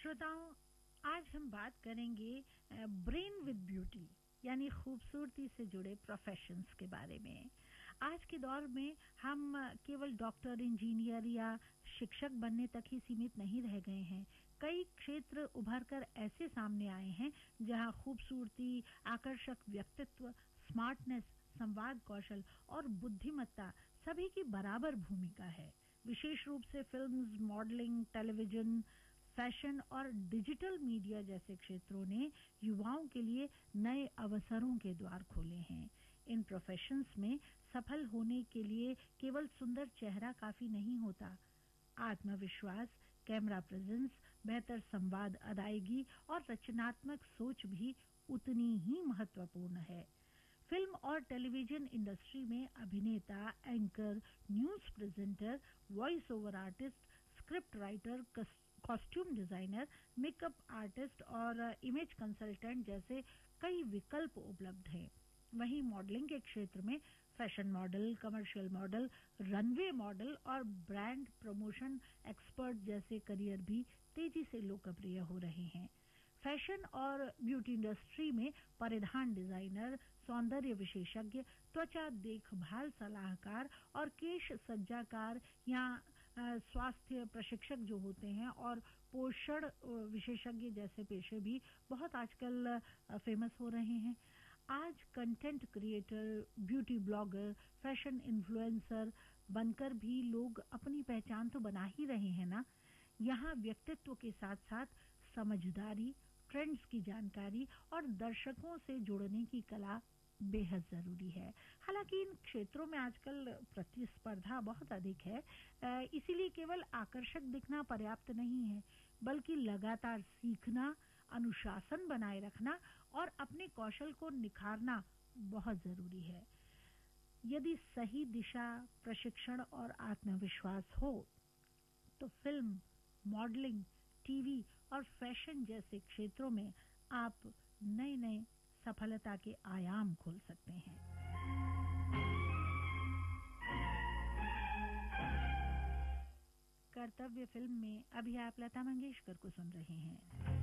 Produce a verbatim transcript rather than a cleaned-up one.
श्रोताओं, आज हम बात करेंगे ब्रेन विद ब्यूटी यानी खूबसूरती से जुड़े प्रोफेशंस के बारे में। आज के दौर में हम केवल डॉक्टर, इंजीनियर या शिक्षक बनने तक ही सीमित नहीं रह गए हैं। कई क्षेत्र उभर कर ऐसे सामने आए हैं जहां खूबसूरती, आकर्षक व्यक्तित्व, स्मार्टनेस, संवाद कौशल और बुद्धिमत्ता सभी की बराबर भूमिका है। विशेष रूप से फिल्म्स, मॉडलिंग, टेलीविजन, फैशन और डिजिटल मीडिया जैसे क्षेत्रों ने युवाओं के लिए नए अवसरों के द्वार खोले हैं। इन प्रोफेशंस में सफल होने के लिए केवल सुंदर चेहरा काफी नहीं होता। आत्मविश्वास, कैमरा प्रेजेंस, बेहतर संवाद अदायगी और रचनात्मक सोच भी उतनी ही महत्वपूर्ण है। फिल्म और टेलीविजन इंडस्ट्री में अभिनेता, anchor, news presenter, voice over artist, script writer, costume designer, makeup artist और इमेज कंसल्टेंट जैसे कई विकल्प उपलब्ध हैं। वहीं मॉडलिंग के क्षेत्र में fashion model, commercial model, runway model और ब्रांड प्रमोशन एक्सपर्ट जैसे करियर भी तेजी से लोकप्रिय हो रहे हैं। फैशन और ब्यूटी इंडस्ट्री में परिधान डिजाइनर, सौंदर्य विशेषज्ञ, त्वचा देखभाल सलाहकार और केश सज्जाकार या स्वास्थ्य प्रशिक्षक जो होते हैं और पोषण विशेषज्ञ जैसे पेशे भी बहुत आजकल फेमस हो रहे हैं। आज content creator, beauty blogger, fashion influencer बनकर भी लोग अपनी पहचान तो बना ही रहे हैं ना। यहाँ व्यक्तित्व के साथ साथ समझदारी, ट्रेंड्स की जानकारी और दर्शकों से जुड़ने की कला बेहद जरूरी है। हालांकि इन क्षेत्रों में आजकल प्रतिस्पर्धा बहुत अधिक है, इसीलिए केवल आकर्षक दिखना पर्याप्त नहीं है, बल्कि लगातार सीखना, अनुशासन बनाए रखना और अपने कौशल को निखारना बहुत जरूरी है। यदि सही दिशा, प्रशिक्षण और आत्मविश्वास हो तो फिल्म, मॉडलिंग, टीवी और फैशन जैसे क्षेत्रों में आप नए नए सफलता के आयाम खोल सकते हैं। कर्तव्य फिल्म में अभी आप लता मंगेशकर को सुन रहे हैं।